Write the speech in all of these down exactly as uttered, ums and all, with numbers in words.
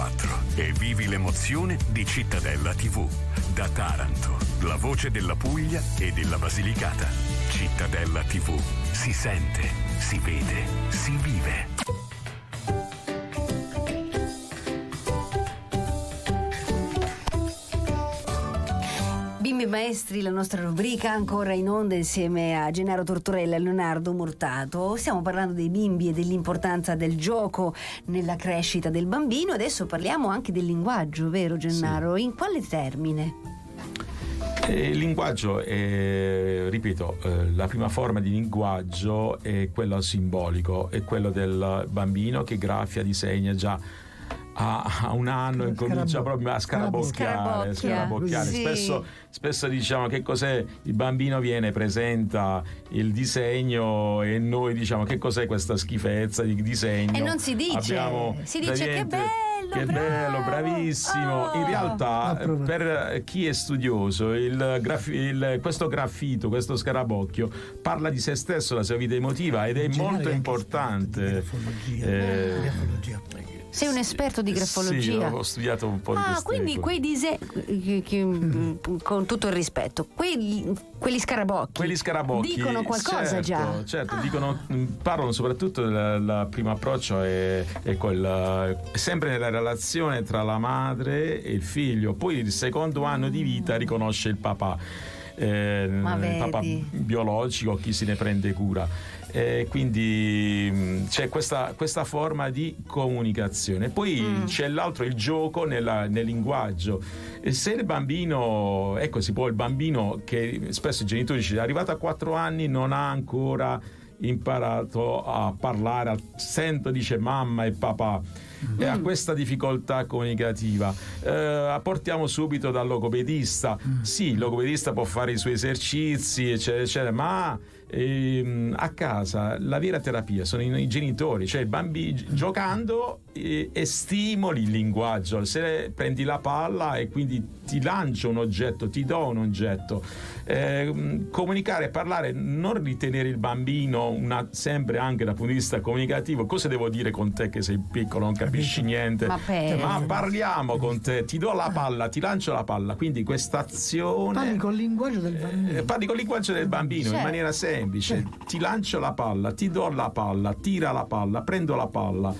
quattro e vivi l'emozione di Cittadella tivù. Da Taranto, la voce della Puglia e della Basilicata. Cittadella tivù. Si sente, si vede, si vive. Bimbi Maestri, la nostra rubrica ancora in onda insieme a Gennaro Tortorella e Leonardo Murtato. Stiamo parlando dei bimbi e dell'importanza del gioco nella crescita del bambino. Adesso parliamo anche del linguaggio, vero Gennaro? Sì. In quale termine? Eh, il linguaggio è, ripeto, eh, la prima forma di linguaggio è quello simbolico, è quello del bambino che graffia, disegna già a un anno e comincia proprio a scarabocchiare, scarabocchiare. Sì. Spesso, spesso diciamo che cos'è, il bambino viene, presenta il disegno e noi diciamo che cos'è questa schifezza di disegno, e non si dice, abbiamo si dice che bello, che bravo, bello, bravissimo. oh. In realtà per chi è studioso il graf- il, questo graffito, questo scarabocchio parla di se stesso, la sua vita emotiva, ed è molto importante. Eh. Sei un esperto di grafologia? Sì, ho studiato un po' di Ah, queste quindi cose. quei disegni, con tutto il rispetto, quelli, quelli scarabocchi, quelli scarabocchi dicono qualcosa, certo, già. Certo, ah. dicono, parlano soprattutto del primo approccio è, è quel, sempre nella relazione tra la madre e il figlio. Poi il secondo anno di vita riconosce il papà, eh, il papà biologico, chi se ne prende cura. E quindi c'è questa, questa forma di comunicazione. Poi mm. c'è l'altro, il gioco nella, nel linguaggio. E se il bambino, ecco, si può, il bambino che spesso i genitori dicono è arrivato a quattro anni, non ha ancora imparato a parlare, sento, dice mamma e papà, mm. e ha questa difficoltà comunicativa, eh, portiamo subito dal logopedista. mm. Sì, il logopedista può fare i suoi esercizi eccetera eccetera, ma ehm, a casa la vera terapia sono i, i genitori, cioè il bambino giocando e, e stimoli il linguaggio. Se prendi la palla e quindi ti lancio un oggetto, ti do un oggetto, eh, comunicare e parlare, non ritenere il bambino una, sempre anche dal punto di vista comunicativo, cosa devo dire con te che sei piccolo, non capisci niente, ma, ma parliamo con te, ti do la palla, ti lancio la palla. Quindi questa azione, parli col linguaggio del bambino, eh, parli col linguaggio del bambino, certo, in maniera semplice, certo. Ti lancio la palla, ti do la palla, tira la palla, prendo la palla,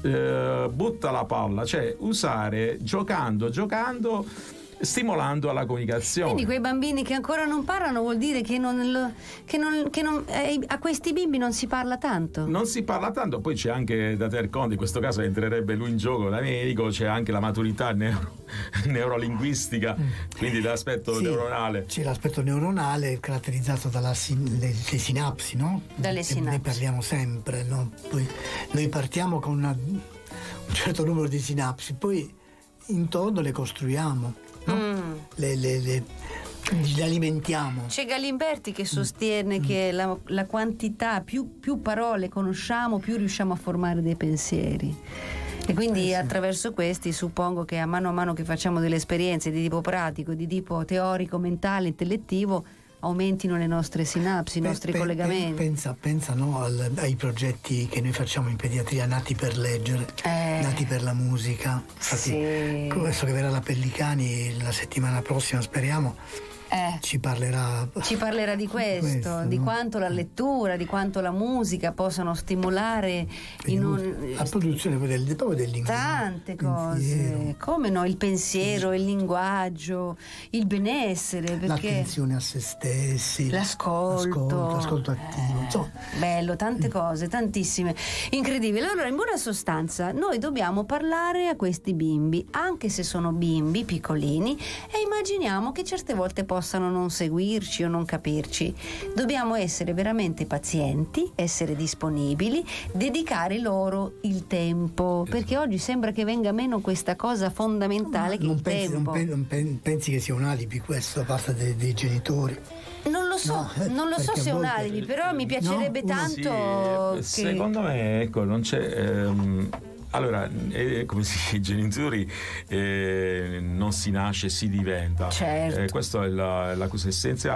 eh, butta la palla, cioè usare giocando giocando stimolando alla comunicazione. Quindi quei bambini che ancora non parlano vuol dire che, non lo, che, non, che non, eh, a questi bimbi non si parla tanto. Non si parla tanto. Poi c'è anche da tener conto, in questo caso entrerebbe lui in gioco da medico, c'è anche la maturità neuro, neurolinguistica, quindi l'aspetto sì, neuronale. C'è l'aspetto neuronale caratterizzato dalle le, le sinapsi, no? Dalle sinapsi. Ne parliamo sempre, no? Poi noi partiamo con una, un certo numero di sinapsi, poi intorno le costruiamo. No? Mm. Le, le, le, le alimentiamo. C'è Galimberti che sostiene mm. che la, la quantità, più, più parole conosciamo, più riusciamo a formare dei pensieri. E quindi eh sì. attraverso questi suppongo che a mano a mano che facciamo delle esperienze di tipo pratico, di tipo teorico, mentale, intellettivo, aumentino le nostre sinapsi, i nostri pe, collegamenti. Pensa, pensa no, al, ai progetti che noi facciamo in pediatria, nati per leggere, eh, nati per la musica. Infatti, sì. Adesso che verrà la Pellicani la settimana prossima, speriamo, eh, ci parlerà ci parlerà di questo, di, questo, di no? quanto la lettura, di quanto la musica possano stimolare in un, la produzione del, proprio del linguaggio, tante cose, come no, il pensiero, il linguaggio, il benessere, perché l'attenzione a se stessi, l'ascolto, l'ascolto, l'ascolto attivo, eh, so. bello, tante cose, tantissime, incredibile. Allora, in buona sostanza, noi dobbiamo parlare a questi bimbi, anche se sono bimbi piccolini, e immaginiamo che certe volte possano non seguirci o non capirci. Dobbiamo essere veramente pazienti, essere disponibili, dedicare loro il tempo, perché oggi sembra che venga meno questa cosa fondamentale che non il pensi, tempo. Non pensi, pensi che sia un alibi questo da parte dei, dei genitori? Non lo so, no, non lo so se è un alibi, però mi piacerebbe no, tanto sì, che... secondo me, ecco, non c'è ehm... Allora, eh, come si dice, i genitori eh, non si nasce, si diventa. Certo. Eh, questa è la, la cosa essenziale.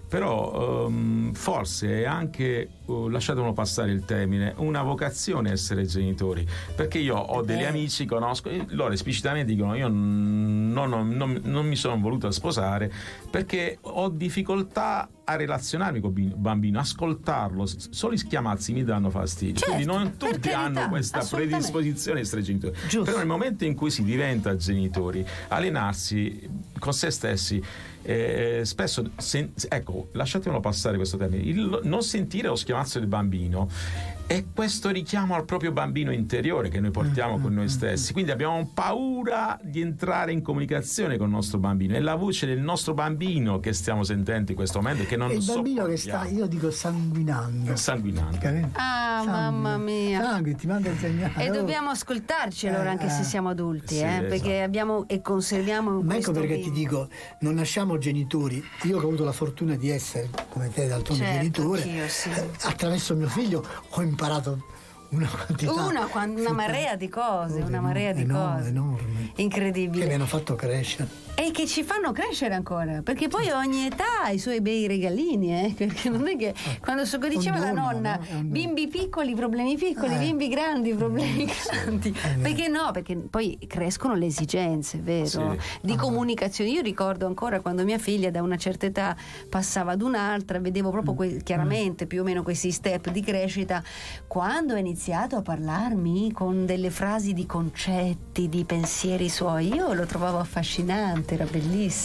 però um, forse è anche, uh, lasciatemelo passare il termine, una vocazione essere genitori, perché io ho degli Beh. amici, conosco, loro esplicitamente dicono io non, non, non, non mi sono voluto sposare perché ho difficoltà a relazionarmi con il bambino, ascoltarlo, solo i schiamazzi mi danno fastidio. Certo, Quindi non per tutti carità, hanno questa assolutamente. predisposizione a essere genitori. Giusto. Però nel momento in cui si diventa genitori, allenarsi con se stessi, eh, spesso sen- ecco, lasciatemelo passare questo termine, il non sentire lo schiamazzo del bambino è questo richiamo al proprio bambino interiore che noi portiamo con noi stessi, quindi abbiamo paura di entrare in comunicazione con il nostro bambino, è la voce del nostro bambino che stiamo sentendo in questo momento, che non È il bambino che sopportiamo. sta, io dico, sanguinando. Sanguinante. Capito? Ah, Sangue. mamma mia. Sangue, ti manda il segnale. E Oh. dobbiamo ascoltarci allora, anche Eh, se eh. siamo adulti, Sì, eh, esatto. perché abbiamo e conserviamo Ma questo ecco perché ti bimbo. dico, non nasciamo genitori. Io che ho avuto la fortuna di essere, come te, d'altronde Certo, genitore, anch'io, sì. eh, attraverso mio figlio ho imparato una quantità. Una, quan- una marea di cose, una enorme, marea di enorme, cose. enorme. Incredibile. Che mi hanno fatto crescere. E che ci fanno crescere ancora, perché poi ogni età ha i suoi bei regalini, eh? Perché non è che quando so che diceva Un la dono, nonna, no? È un dono. bimbi piccoli, problemi piccoli, Eh. bimbi grandi, problemi grandi. vero. Perché no? Perché poi crescono le esigenze, vero? Sì. Di comunicazione. Io ricordo ancora quando mia figlia da una certa età passava ad un'altra, vedevo proprio que- chiaramente più o meno questi step di crescita. Quando ha iniziato a parlarmi con delle frasi di concetti, di pensieri suoi, io lo trovavo affascinante, era bellissimo.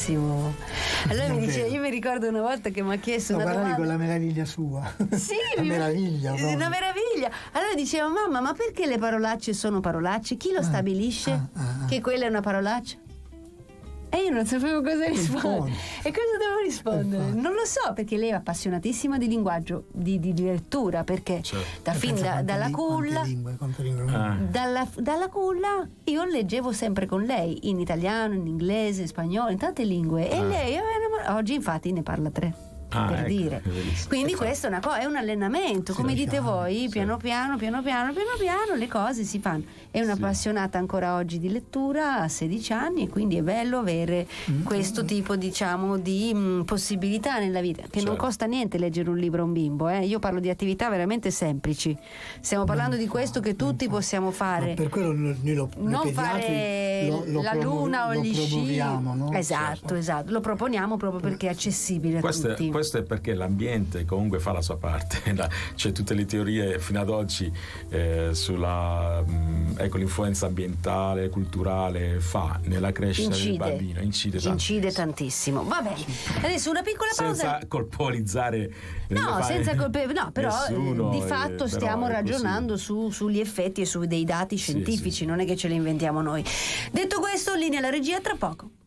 Allora mi Davvero? diceva, io mi ricordo una volta che mi ha chiesto Lo una parlavi domanda. con la meraviglia sua. Sì, la mi- meraviglia. proprio. una meraviglia. Allora diceva, mamma, ma perché le parolacce sono parolacce? Chi lo stabilisce ah, ah, ah. che quella è una parolaccia? E io non sapevo cosa rispondere. fondo. E cosa devo rispondere? Infatti. Non lo so, perché lei è appassionatissima di linguaggio, di, di- di lettura, perché Certo. da fin Pensa da- quante dalla li- quante culla. lingue, quante lingue. Ah. Dalla, dalla culla io leggevo sempre con lei in italiano, in inglese, in spagnolo, in tante lingue e Ah. lei eh, oggi infatti ne parla tre. Ah, per ecco, dire. è verissimo. Quindi E fa- questo è, una co- è un allenamento, come dite lasciamo, voi, sì. piano piano, piano piano, piano piano le cose si fanno. È un'appassionata ancora oggi di lettura, ha sedici anni e quindi è bello avere Mm. questo tipo, diciamo, di mh, possibilità nella vita, che non Certo. costa niente leggere un libro a un bimbo, eh. Io parlo di attività veramente semplici. Stiamo parlando di questo che tutti possiamo fare. Ma per quello noi noi lo, noi Non pediatri fare lo, lo la promu- luna o lo gli sci. promuoviamo, no? Esatto, esatto. Lo proponiamo proprio perché è accessibile a Questo è, tutti. questo è perché l'ambiente comunque fa la sua parte. La- c'è tutte le teorie fino ad oggi eh, sulla mh, ecco, l'influenza ambientale, culturale fa nella crescita Incide. del bambino, incide tanto. Incide tantissimo. Va bene. Adesso una piccola pausa. Senza colpevolizzare No, fare senza colpe... no, però eh, nessuno, di eh, fatto però stiamo è così. ragionando su- sugli effetti e su dei dati Sì, scientifici, sì. non è che ce li inventiamo noi. Detto questo, linea alla regia tra poco.